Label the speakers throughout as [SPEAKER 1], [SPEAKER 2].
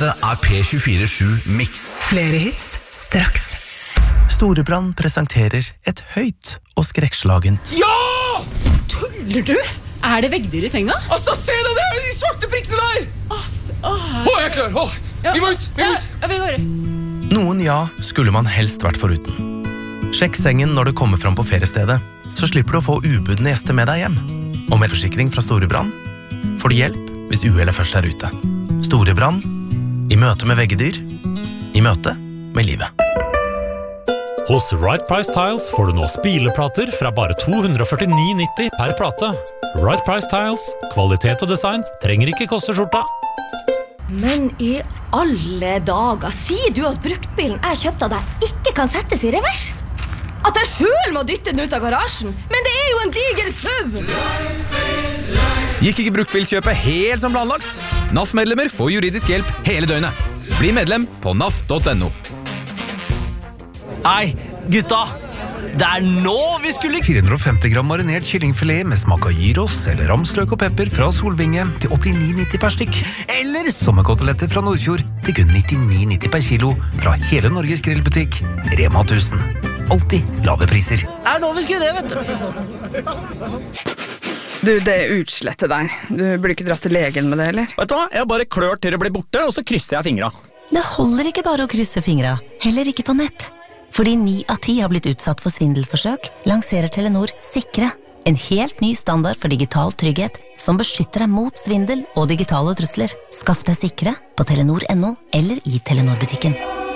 [SPEAKER 1] Dette P24/7 Mix.
[SPEAKER 2] Flere hits straks.
[SPEAKER 3] Storebrand presenterer et høyt og skrekkslagent.
[SPEAKER 4] Ja!
[SPEAKER 2] Tuller du? Det veggdyr I senga?
[SPEAKER 4] Altså, se deg der, de svarte prikkene der! Jeg er klar, vi må ut,
[SPEAKER 2] vi går.
[SPEAKER 3] Noen skulle man helst vært foruten. Sjekk sengen når du kommer fram på feriestedet, så slipper du å få ubudne gjester med deg hjem. Og med forsikring fra Storebrand får du hjelp hvis uhellet først ute. Storebrand, I møte med veggedyr, I møte med livet.
[SPEAKER 5] Hos Right Price Tiles får du nå spileplater fra bare 249,90 per plate. Right Price Tiles, kvalitet og design trenger ikke koste skjorta.
[SPEAKER 6] Men I alle dager, sier du at bruktbilen jeg kjøpte av deg ikke kan settes I revers? At jeg selv må dytte den ut av garasjen? Men det jo en diger SUV!
[SPEAKER 7] Gikk ikke bruktbilkjøpet helt som planlagt? NAF-medlemmer får juridisk hjelp hele døgnet. Bli medlem på naf.no.
[SPEAKER 8] Hei, gutta! Det nå vi skulle
[SPEAKER 1] 450 gram marinert kyllingfilet med smak av gyros eller ramsløk og pepper fra Solvinge til 89,90 per stykk. Eller sommerkoteletter fra Nordfjord til kun 99,90 per kilo fra hele Norges grillbutikk Rema 1000. Alltid lave priser.
[SPEAKER 8] Nå vi skulle det, vet du.
[SPEAKER 2] Du, det utslettet der. Du burde ikke dratt til legen med det, eller?
[SPEAKER 8] Vet du hva? Jeg bare klør til det blir borte, og så krysser jeg fingra.
[SPEAKER 9] Det holder ikke bare å krysse fingra, heller ikke på nett. Fordi 9 av 10 har blitt utsatt for svindelforsøk, lanserer Telenor Sikre. En helt ny standard for digital trygghet, som beskytter deg mot svindel og digitale trusler. Skaff deg Sikre på Telenor.no eller I Telenor-butikken.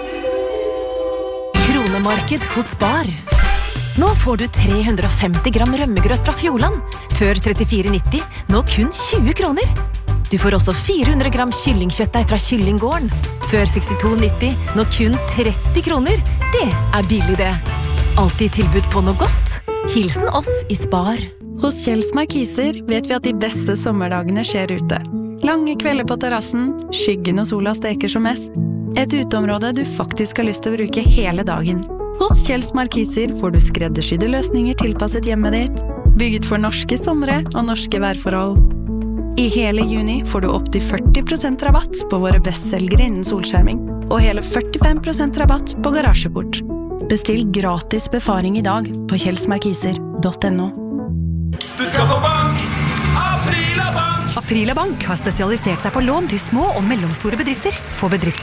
[SPEAKER 10] Kronemarked hos Spar. Nå får du 350 gram rømmegrøt fra Fjordland. Før 34,90, nå kun 20 kroner. Du får også 400 gram kyllingkjøttdeig fra Kyllinggården. Før 62,90, nå kun 30 kroner. Det billig det. Alltid tilbud på noe godt. Hilsen oss I Spar.
[SPEAKER 11] Hos Kjells Markiser vet vi at de beste sommerdagene skjer ute. Lange kvelder på terrassen, skyggen og sola steker som mest. Et uteområde du faktisk har lyst til å bruke hele dagen. Hos Kjells Markiser får du skreddersydde løsninger tilpasset hjemmet ditt, bygget for norske somre og norske værforhold. I hele juni får du opp til 40% rabatt på våre bestselgere innen solskjerming, og hele 45% rabatt på garasjeport. Bestill gratis befaring I dag på kjellsmarkiser.no.
[SPEAKER 4] Du skal få bank! Aprila Bank!
[SPEAKER 10] Aprila Bank har spesialisert seg på lån til små og mellomstore bedrifter. Få